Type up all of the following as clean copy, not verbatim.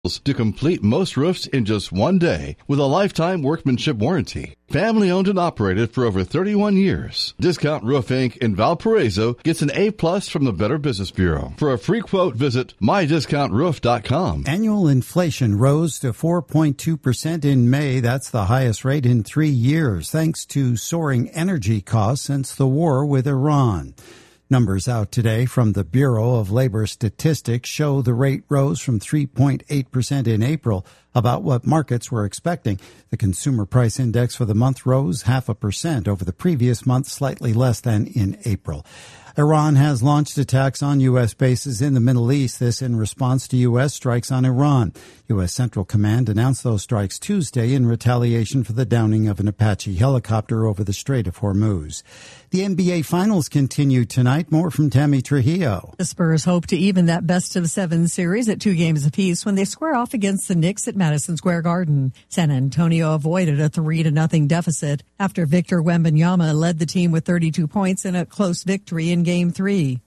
to complete most roofs in just one day with a lifetime workmanship warranty. Family owned and operated for over 31 years. Discount Roof Inc. in Valparaiso gets an A+ from the Better Business Bureau. For a free quote, visit mydiscountroof.com. Annual inflation rose to 4.2% in May. That's the highest rate in 3 years, thanks to soaring energy costs since the war with Iran. Numbers out today from the Bureau of Labor Statistics show the rate rose from 3.8% in April, about what markets were expecting. The Consumer Price Index for the month rose 0.5% over the previous month, slightly less than in April. Iran has launched attacks on U.S. bases in the Middle East, this in response to U.S. strikes on Iran. U.S. Central Command announced those strikes Tuesday in retaliation for the downing of an Apache helicopter over the Strait of Hormuz. The NBA Finals continue tonight. More from Tammy Trujillo. The Spurs hope to even that best-of-7 series at 2 games apiece when they square off against the Knicks at Madison Square Garden. San Antonio avoided a 3-0 deficit after Victor Wembanyama led the team with 32 points in a close victory in Game 3.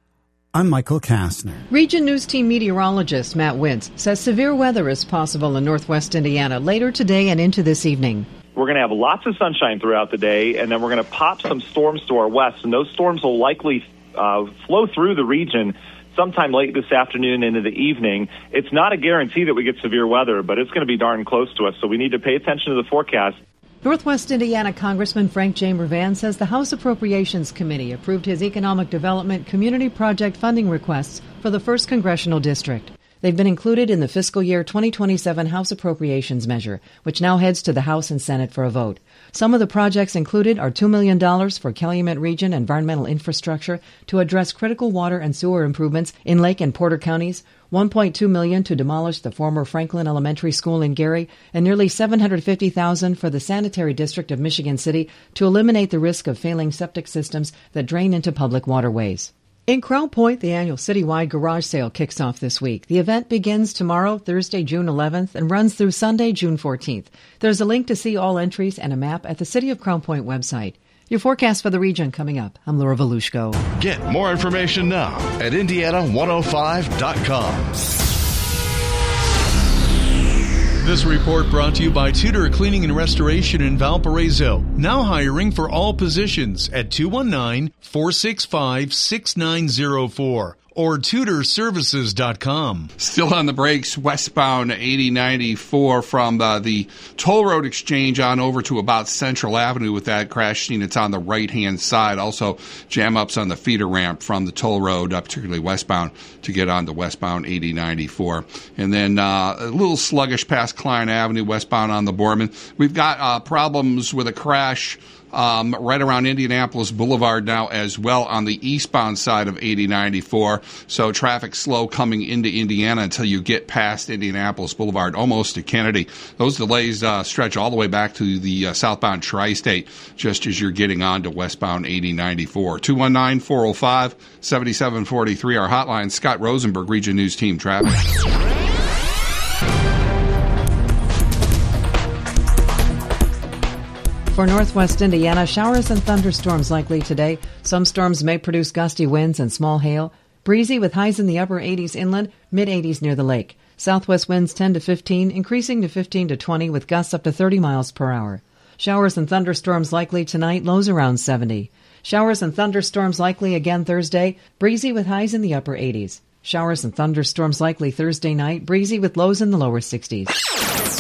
I'm Michael Kastner. Region News Team meteorologist Matt Wintz says severe weather is possible in northwest Indiana later today and into this evening. We're going to have lots of sunshine throughout the day, and then we're going to pop some storms to our west, and those storms will likely flow through the region sometime late this afternoon into the evening. It's not a guarantee that we get severe weather, but it's going to be darn close to us, so we need to pay attention to the forecast. Northwest Indiana Congressman Frank J. Mrvan says the House Appropriations Committee approved his Economic Development Community Project funding requests for the 1st Congressional District. They've been included in the fiscal year 2027 House Appropriations Measure, which now heads to the House and Senate for a vote. Some of the projects included are $2 million for Calumet Region environmental infrastructure to address critical water and sewer improvements in Lake and Porter counties, $1.2 million to demolish the former Franklin Elementary School in Gary, and nearly $750,000 for the Sanitary District of Michigan City to eliminate the risk of failing septic systems that drain into public waterways. In Crown Point, the annual citywide garage sale kicks off this week. The event begins tomorrow, Thursday, June 11th, and runs through Sunday, June 14th. There's a link to see all entries and a map at the City of Crown Point website. Your forecast for the region coming up. I'm Laura Volushko. Get more information now at Indiana105.com. This report brought to you by Tudor Cleaning and Restoration in Valparaiso. Now hiring for all positions at 219-465-6904 or TudorServices.com. Still on the brakes, westbound 8094 from the toll road exchange on over to about Central Avenue with that crash scene. It's on the right-hand side. Also, jam-ups on the feeder ramp from the toll road, particularly westbound, to get on the westbound 8094. And then a little sluggish past Klein Avenue, westbound on the Borman. We've got problems with a crash right around Indianapolis Boulevard now as well on the eastbound side of 8094. So traffic slow coming into Indiana until you get past Indianapolis Boulevard almost to Kennedy. Those delays stretch all the way back to the southbound Tri-State just as you're getting on to westbound 8094. 219-405-7743. Our hotline, Scott Rosenberg, Region News Team Traffic. For northwest Indiana, showers and thunderstorms likely today. Some storms may produce gusty winds and small hail. Breezy with highs in the upper 80s inland, mid-80s near the lake. Southwest winds 10 to 15, increasing to 15 to 20 with gusts up to 30 miles per hour. Showers and thunderstorms likely tonight, lows around 70. Showers and thunderstorms likely again Thursday, breezy with highs in the upper 80s. Showers and thunderstorms likely Thursday night, breezy with lows in the lower 60s.